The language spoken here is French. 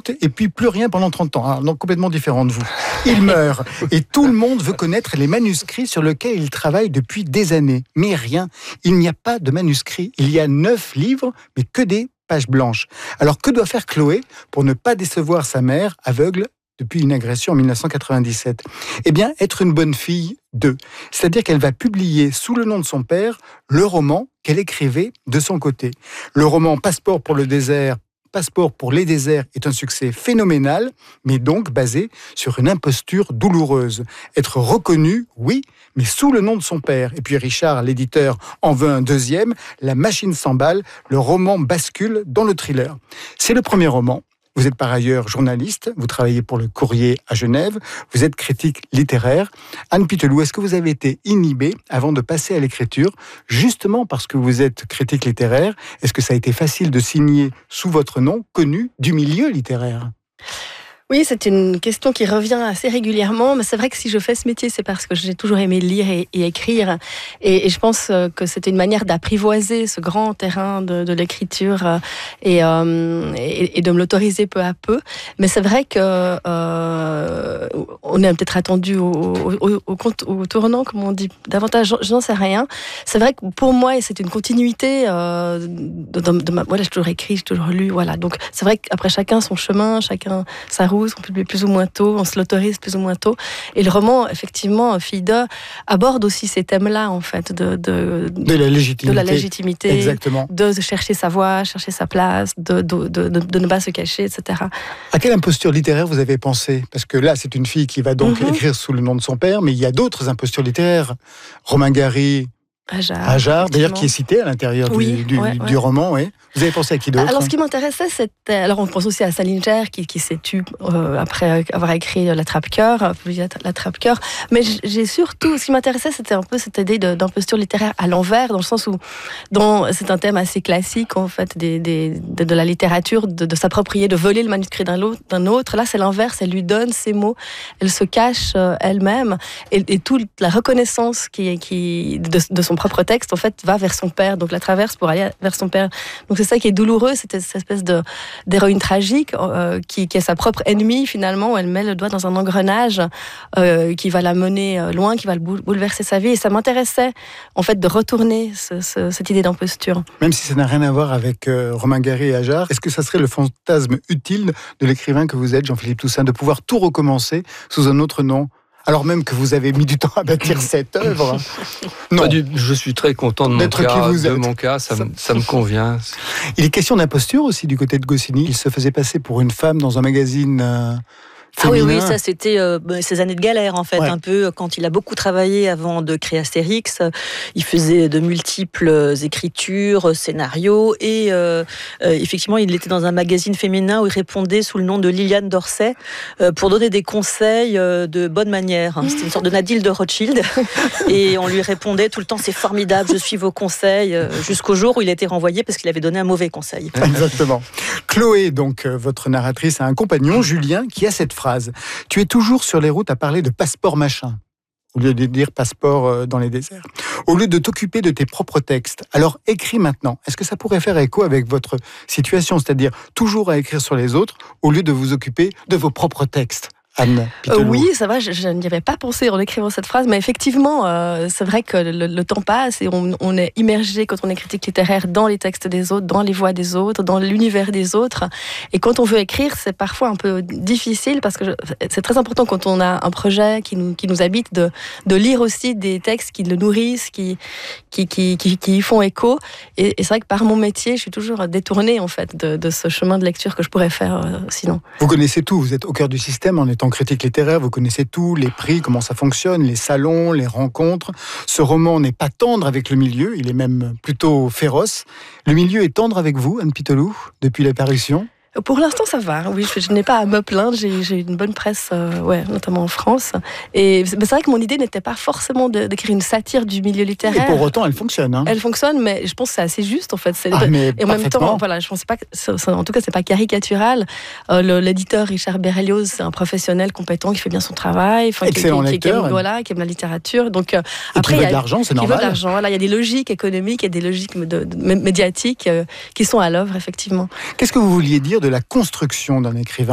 débute et puis plus rien pendant 30 ans. Alors, donc complètement différent de vous. Il meurt et tout le monde veut connaître les manuscrits sur lesquels il travaille depuis des années. Mais rien, il n'y a pas de manuscrits. Il y a 9 livres, mais que des pages blanches. Alors que doit faire Chloé pour ne pas décevoir sa mère, aveugle depuis une agression en 1997? Eh bien, être une bonne fille d'eux. C'est-à-dire qu'elle va publier sous le nom de son père le roman qu'elle écrivait de son côté. Le roman Passeport pour le désert, Passeport pour les déserts est un succès phénoménal, mais donc basé sur une imposture douloureuse. Être reconnu, oui, mais sous le nom de son père. Et puis Richard, l'éditeur, en veut un deuxième. La machine s'emballe, le roman bascule dans le thriller. C'est le premier roman. Vous êtes par ailleurs journaliste, vous travaillez pour le Courrier à Genève, vous êtes critique littéraire. Anne Pitelou, est-ce que vous avez été inhibée avant de passer à l'écriture, justement parce que vous êtes critique littéraire? Est-ce que ça a été facile de signer sous votre nom, connu du milieu littéraire? Oui, c'est une question qui revient assez régulièrement, mais c'est vrai que si je fais ce métier, c'est parce que j'ai toujours aimé lire et écrire, et je pense que c'était une manière d'apprivoiser ce grand terrain de l'écriture et de me l'autoriser peu à peu. Mais c'est vrai que on est peut-être attendu au tournant, comme on dit, davantage, je n'en sais rien. C'est vrai que pour moi, c'est une continuité voilà, j'ai toujours écrit, j'ai toujours lu, voilà. Donc c'est vrai qu'après chacun son chemin, chacun sa route, on publie plus ou moins tôt, on se l'autorise plus ou moins tôt. Et le roman, effectivement, Fille d'Or, aborde aussi ces thèmes-là, en fait, de la légitimité, exactement. De chercher sa voix, chercher sa place, de ne pas se cacher, etc. À quelle imposture littéraire vous avez pensé? Parce que là, c'est une fille qui va donc écrire sous le nom de son père, mais il y a d'autres impostures littéraires. Romain Gary, Ajard, d'ailleurs, qui est cité à l'intérieur du roman. Oui. Vous avez pensé à qui d'autre? Alors, ce qui m'intéressait, c'était... Alors, on pense aussi à Salinger, qui s'est tue après avoir écrit La Trappe-Cœur, La Trappe-Cœur. Mais j'ai surtout... Ce qui m'intéressait, c'était un peu cette idée d'imposture littéraire à l'envers, dans le sens où c'est un thème assez classique, en fait, de la littérature, de s'approprier, de voler le manuscrit d'un autre. Là, c'est l'inverse. Elle lui donne ses mots. Elle se cache elle-même. Et toute la reconnaissance de son propre texte, en fait, va vers son père. Donc, la traverse pour aller vers son père. Donc, c'est ça qui est douloureux, cette espèce d'héroïne tragique qui est sa propre ennemie, finalement, où elle met le doigt dans un engrenage qui va la mener loin, qui va bouleverser sa vie. Et ça m'intéressait, en fait, de retourner cette idée d'imposture. Même si ça n'a rien à voir avec Romain Gary et Ajard, est-ce que ça serait le fantasme utile de l'écrivain que vous êtes, Jean-Philippe Toussaint, de pouvoir tout recommencer sous un autre nom, alors même que vous avez mis du temps à bâtir cette œuvre? Non. Je suis très content de mon cas, ça me convient. Il est question d'imposture aussi du côté de Goscinny. Il se faisait passer pour une femme dans un magazine... Oui, ça c'était ces années de galère en fait, un peu quand il a beaucoup travaillé avant de créer Astérix. Il faisait de multiples écritures, scénarios et effectivement il était dans un magazine féminin où il répondait sous le nom de Liliane Dorset pour donner des conseils de bonne manière. C'était une sorte de Nadine de Rothschild et on lui répondait tout le temps c'est formidable, je suis vos conseils, jusqu'au jour où il a été renvoyé parce qu'il avait donné un mauvais conseil. Exactement. Chloé, donc votre narratrice, a un compagnon, Julien, qui a cette phrase. Tu es toujours sur les routes à parler de passeport machin, au lieu de dire passeport dans les déserts. Au lieu de t'occuper de tes propres textes, alors écris maintenant. Est-ce que ça pourrait faire écho avec votre situation, c'est-à-dire toujours à écrire sur les autres, au lieu de vous occuper de vos propres textes? Anne Pitelou. Oui, ça va, je n'y avais pas pensé en écrivant cette phrase, mais effectivement, c'est vrai que le temps passe et on est immergé quand on est critique littéraire dans les textes des autres, dans les voix des autres, dans l'univers des autres. Et quand on veut écrire, c'est parfois un peu difficile parce que c'est très important quand on a un projet qui nous habite de lire aussi des textes qui le nourrissent, qui y font écho. Et c'est vrai que par mon métier, je suis toujours détournée en fait de ce chemin de lecture que je pourrais faire sinon. Vous connaissez tout, vous êtes au cœur du système en étant critique littéraire, vous connaissez tout, les prix, comment ça fonctionne, les salons, les rencontres. Ce roman n'est pas tendre avec le milieu, il est même plutôt féroce. Le milieu est tendre avec vous, Anne Pitelou, depuis la parution? Pour l'instant, ça va. Oui, je n'ai pas à me plaindre. J'ai une bonne presse, notamment en France. Mais c'est vrai que mon idée n'était pas forcément d'écrire une satire du milieu littéraire. Et pour autant, elle fonctionne. Hein. Elle fonctionne, mais je pense que c'est assez juste, en fait. Et en même temps, voilà, je pense pas que, en tout cas, c'est pas caricatural. L'éditeur Richard Berlioz, c'est un professionnel compétent qui fait bien son travail, excellent lecteur, qui aime la littérature. Donc après, il veut de l'argent, c'est normal. Il veut de l'argent. Voilà, il y a des logiques économiques et des logiques médiatiques qui sont à l'œuvre, effectivement. Qu'est-ce que vous vouliez dire de la construction d'un écrivain?